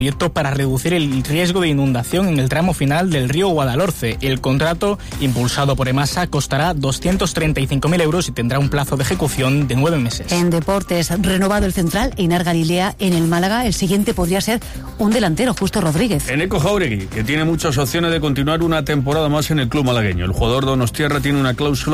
proyecto para reducir el riesgo de inundación en el tramo final del río Guadalhorce. El contrato, impulsado por EMASA, costará 235.000 euros y tendrá un plazo de ejecución de 9 meses. En deportes, renovado el central Einar Galilea en el Málaga. El siguiente podría ser un delantero, Justo Rodríguez. Eneco Jáuregui, que tiene muchas opciones de continuar una temporada más en el club malagueño. El jugador donostiarra tenía una cláusula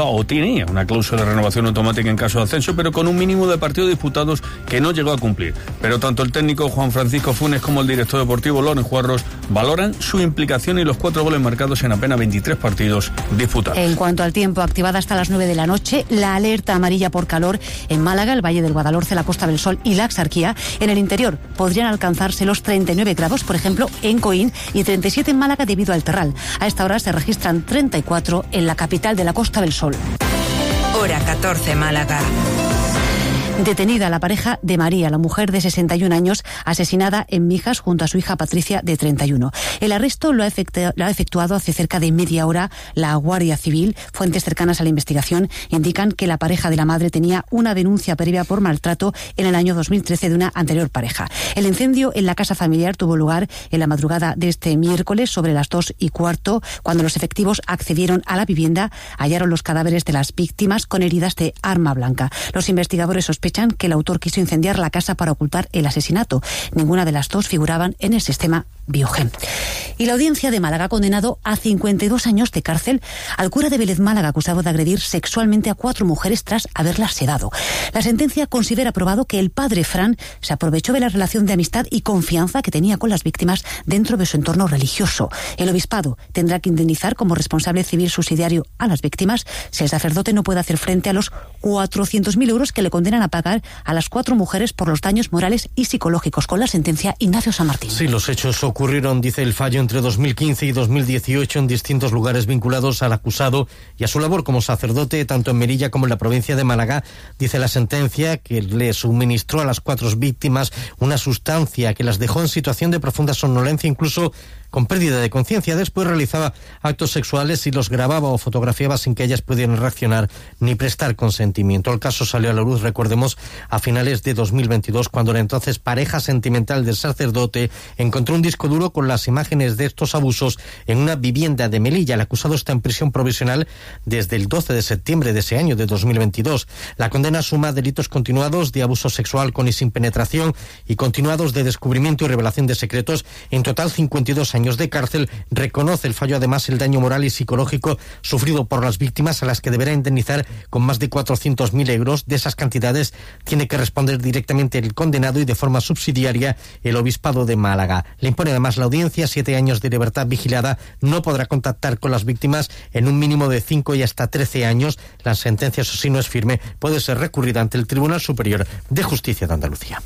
de renovación automática en caso de ascenso, pero con un mínimo de partidos disputados que no llegó a cumplir. Pero tanto el técnico Juan Francisco Funes como el director deportivo Lorenz Juarros valoran su implicación y los 4 goles marcados en apenas 23 partidos disputados. En cuanto al tiempo, activada hasta las 9 de la noche la alerta amarilla por calor en Málaga, el Valle del Guadalhorce, la Costa del Sol y la Axarquía. En el interior podrían alcanzarse los 39 grados, por ejemplo, en Coín, y 37 en Málaga debido al terral. A esta hora se registran 34 en la capital de la Costa del Sol. Hora 14, Málaga. Detenida la pareja de María, la mujer de 61 años, asesinada en Mijas junto a su hija Patricia, de 31. El arresto lo ha efectuado hace cerca de media hora la Guardia Civil. Fuentes cercanas a la investigación indican que la pareja de la madre tenía una denuncia previa por maltrato en el año 2013 de una anterior pareja. El incendio en la casa familiar tuvo lugar en la madrugada de este miércoles sobre las 2:15, cuando los efectivos accedieron a la vivienda, hallaron los cadáveres de las víctimas con heridas de arma blanca. Los investigadores sospechan que el autor quiso incendiar la casa para ocultar el asesinato. Ninguna de las dos figuraban en el sistema Biogen. Y la audiencia de Málaga ha condenado a 52 años de cárcel al cura de Vélez Málaga, acusado de agredir sexualmente a 4 mujeres tras haberlas sedado. La sentencia considera probado que el padre Fran se aprovechó de la relación de amistad y confianza que tenía con las víctimas dentro de su entorno religioso. El obispado tendrá que indemnizar como responsable civil subsidiario a las víctimas si el sacerdote no puede hacer frente a los 400.000 euros que le condenan a pagar a las 4 mujeres por los daños morales y psicológicos. Con la sentencia, Ignacio San Martín. Sí, los hechos ocurrieron, dice el fallo, entre 2015 y 2018 en distintos lugares vinculados al acusado y a su labor como sacerdote, tanto en Melilla como en la provincia de Málaga. Dice la sentencia que le suministró a las 4 víctimas una sustancia que las dejó en situación de profunda somnolencia, incluso con pérdida de conciencia. Después realizaba actos sexuales y los grababa o fotografiaba sin que ellas pudieran reaccionar ni prestar consentimiento. El caso salió a la luz, recordemos, a finales de 2022, cuando la entonces pareja sentimental del sacerdote encontró un disco duro con las imágenes de estos abusos en una vivienda de Melilla. El acusado está en prisión provisional desde el 12 de septiembre de ese año, de 2022. La condena suma delitos continuados de abuso sexual con y sin penetración y continuados de descubrimiento y revelación de secretos. En total, 52 años de cárcel. Reconoce el fallo además el daño moral y psicológico sufrido por las víctimas, a las que deberá indemnizar con más de 400.000 euros. De esas cantidades tiene que responder directamente el condenado y de forma subsidiaria el obispado de Málaga. Le impone además la audiencia 7 años de libertad vigilada. No podrá contactar con las víctimas en un mínimo de 5 y hasta 13 años. La sentencia, eso sí, no es firme. Puede ser recurrida ante el Tribunal Superior de Justicia de Andalucía.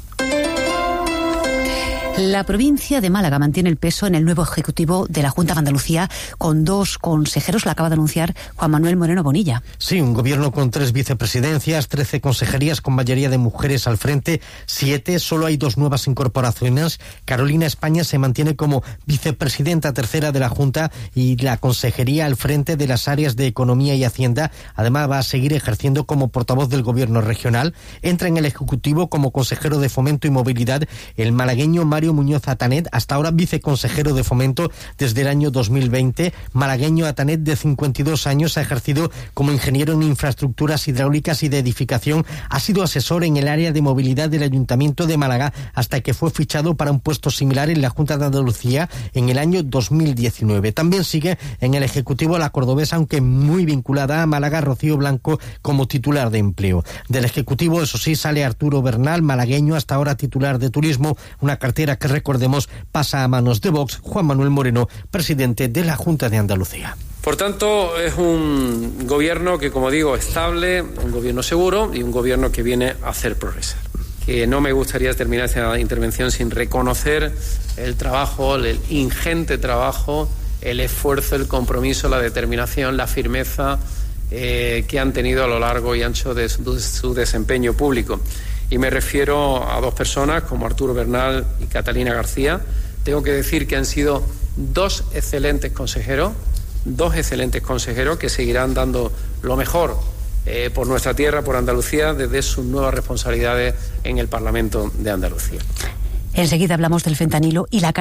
La provincia de Málaga mantiene el peso en el nuevo Ejecutivo de la Junta de Andalucía, con 2 consejeros, lo acaba de anunciar Juan Manuel Moreno Bonilla. Sí, un gobierno con 3 vicepresidencias, 13 consejerías con mayoría de mujeres al frente, 7, solo hay 2 nuevas incorporaciones. Carolina España se mantiene como vicepresidenta tercera de la Junta y la consejería al frente de las áreas de Economía y Hacienda. Además va a seguir ejerciendo como portavoz del gobierno regional. Entra en el Ejecutivo como consejero de Fomento y Movilidad el malagueño Mario Muñoz Atanet, hasta ahora viceconsejero de Fomento desde el año 2020. Malagueño Atanet, de 52 años, ha ejercido como ingeniero en infraestructuras hidráulicas y de edificación. Ha sido asesor en el área de movilidad del Ayuntamiento de Málaga hasta que fue fichado para un puesto similar en la Junta de Andalucía en el año 2019. También sigue en el Ejecutivo la cordobesa, aunque muy vinculada a Málaga, Rocío Blanco, como titular de Empleo. Del Ejecutivo, eso sí, sale Arturo Bernal, malagueño, hasta ahora titular de Turismo, una cartera que, recordemos, pasa a manos de Vox. Juan Manuel Moreno, presidente de la Junta de Andalucía. Por tanto, es un gobierno que, como digo, estable, un gobierno seguro y un gobierno que viene a hacer progresar. Que no me gustaría terminar esta intervención sin reconocer el trabajo, el ingente trabajo, el esfuerzo, el compromiso, la determinación, la firmeza que han tenido a lo largo y ancho de su desempeño público. Y me refiero a 2 personas como Arturo Bernal y Catalina García. Tengo que decir que han sido 2 excelentes consejeros que seguirán dando lo mejor por nuestra tierra, por Andalucía, desde sus nuevas responsabilidades en el Parlamento de Andalucía. Enseguida hablamos del fentanilo y la